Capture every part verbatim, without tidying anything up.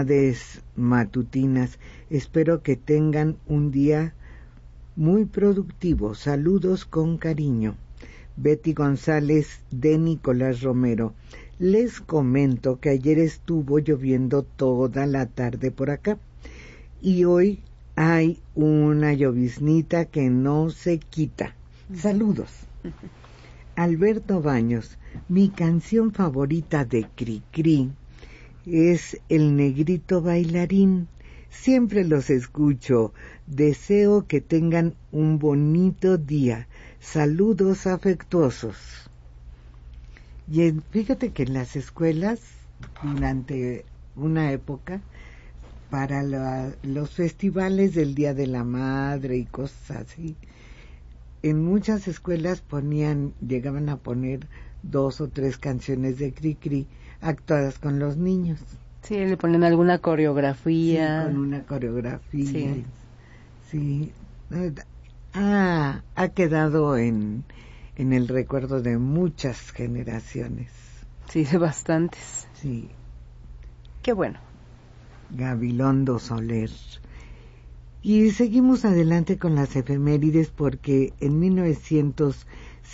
matutinas. Espero que tengan un día muy productivo. Saludos con cariño. Betty González de Nicolás Romero. Les comento que ayer estuvo lloviendo toda la tarde por acá y hoy hay una lloviznita que no se quita. Saludos. Alberto Baños. Mi canción favorita de Cricri es El Negrito Bailarín. Siempre los escucho. Deseo que tengan un bonito día. Saludos afectuosos. Y en, fíjate que en las escuelas, durante una época, para la, los festivales del Día de la Madre y cosas así, en muchas escuelas ponían, llegaban a poner dos o tres canciones de Cricri actuadas con los niños. Sí, le ponen alguna coreografía. Sí, con una coreografía. Sí. Sí. Ah, ha quedado en, en el recuerdo de muchas generaciones. Sí, de bastantes. Sí. Qué bueno. Gabilondo Soler. Y seguimos adelante con las efemérides porque en mil novecientos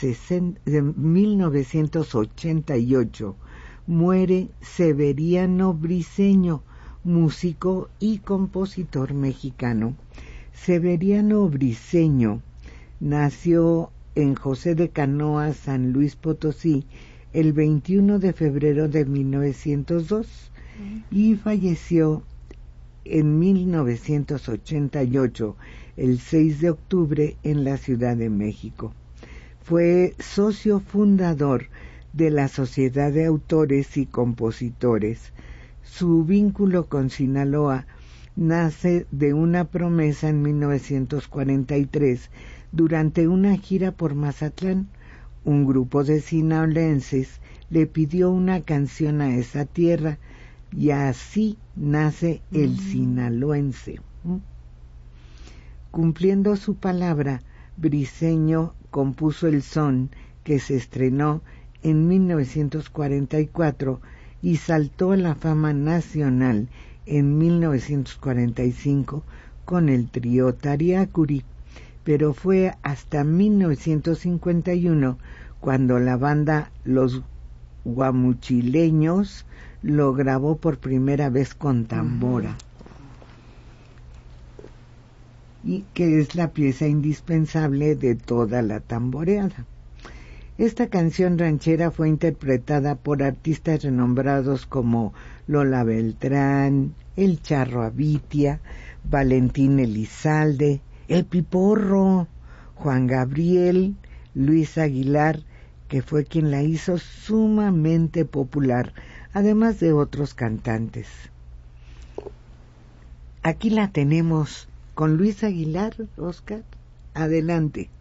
ochenta y ocho muere Severiano Briceño, músico y compositor mexicano. Severiano Briceño nació en José de Canoa, San Luis Potosí, el veintiuno de febrero de mil novecientos dos y falleció en mil novecientos ochenta y ocho, el seis de octubre, en la Ciudad de México. Fue socio fundador de la Sociedad de Autores y Compositores. Su vínculo con Sinaloa nace de una promesa en mil novecientos cuarenta y tres, durante una gira por Mazatlán. Un grupo de sinaloenses le pidió una canción a esa tierra, y así nace el mm. sinaloense. ¿Mm? Cumpliendo su palabra, Briceño compuso el son que se estrenó en mil novecientos cuarenta y cuatro y saltó a la fama nacional en mil novecientos cuarenta y cinco con el trío Tariacuri, pero fue hasta mil novecientos cincuenta y uno cuando la banda Los Guamuchileños lo grabó por primera vez con tambora, uh-huh. y que es la pieza indispensable de toda la tamboreada. Esta canción ranchera fue interpretada por artistas renombrados como Lola Beltrán, El Charro Avitia, Valentín Elizalde, El Piporro, Juan Gabriel, Luis Aguilar, que fue quien la hizo sumamente popular, además de otros cantantes. Aquí la tenemos con Luis Aguilar, Oscar. Adelante.